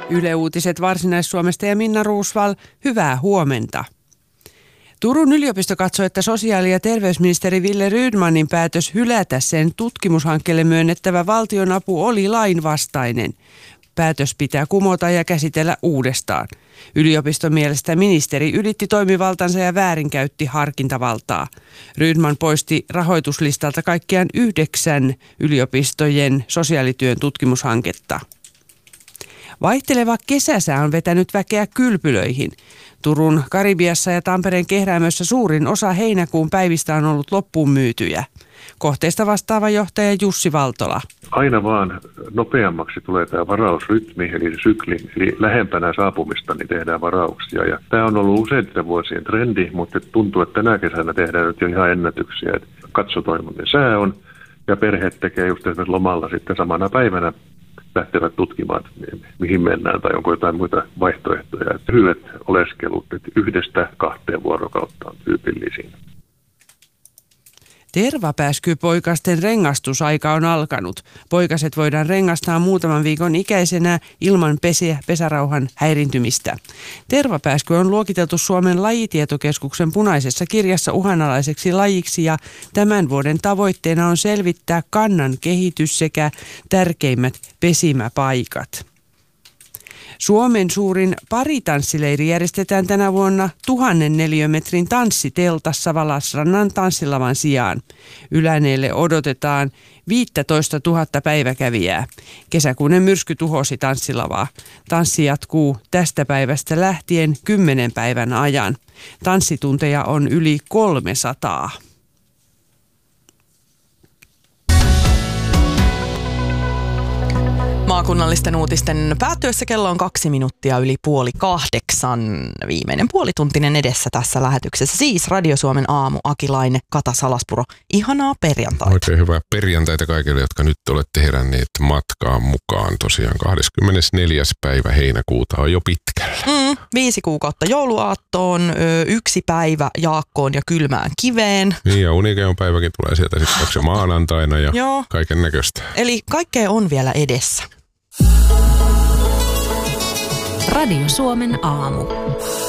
Yle Uutiset Varsinais-Suomesta ja Minna Ruusval, hyvää huomenta. Turun yliopisto katsoi, että sosiaali- ja terveysministeri Wille Rydmanin päätös hylätä sen tutkimushankkeelle myönnettävä valtionapu oli lainvastainen. Päätös pitää kumota ja käsitellä uudestaan. Yliopiston mielestä ministeri ylitti toimivaltansa ja väärinkäytti harkintavaltaa. Rydman poisti rahoituslistalta kaikkiaan 9 yliopistojen sosiaalityön tutkimushanketta. Vaihteleva kesäsää on vetänyt väkeä kylpylöihin. Turun Karibiassa ja Tampereen Kehräämössä suurin osa heinäkuun päivistä on ollut loppuun myytyjä. Kohteesta vastaava johtaja Jussi Valtola. Aina vaan nopeammaksi tulee tämä varausrytmi, eli sykli, eli lähempänä saapumista niin tehdään varauksia. Ja tämä on ollut useiden vuosien trendi, mutta tuntuu, että tänä kesänä tehdään nyt jo ihan ennätyksiä. Katsotaan, millainen sää on, ja perheet tekee just esimerkiksi lomalla sitten samana päivänä lähtevät tutkimaan, mihin mennään tai onko jotain muita vaihtoehtoja. Lyhyet oleskelut 1-2 vuorokautta on tyypillisiin. Tervapääskypoikasten rengastusaika on alkanut. Poikaset voidaan rengastaa muutaman viikon ikäisenä ilman pesärauhan häirintymistä. Tervapääsky on luokiteltu Suomen lajitietokeskuksen punaisessa kirjassa uhanalaiseksi lajiksi ja tämän vuoden tavoitteena on selvittää kannan kehitys sekä tärkeimmät pesimäpaikat. Suomen suurin paritanssileiri järjestetään tänä vuonna 1000 neliömetrin tanssiteltassa Valasrannan tanssilavan sijaan. Yläneelle odotetaan 15 000 päiväkävijää. Kesäkuinen myrsky tuhosi tanssilavaa. Tanssi jatkuu tästä päivästä lähtien 10 päivän ajan. Tanssitunteja on yli 300. Maakunnallisten uutisten päättyessä kello on 2 minuuttia yli 7:30. Viimeinen puolituntinen edessä tässä lähetyksessä. Siis Radio Suomen aamu, Aki Laine, Kata Salaspuro. Ihanaa perjantaita. Oikein hyvää perjantaita kaikille, jotka nyt olette heränneet matkaan mukaan. Tosiaan 24. päivä heinäkuuta on jo pitkällä. 5 kuukautta jouluaattoon, 1 päivä Jaakkoon ja kylmään kiveen. Niin ja Unikeon päiväkin tulee sieltä sitten maanantaina ja kaiken näköistä. Eli kaikkea on vielä edessä. Radio Suomen aamu.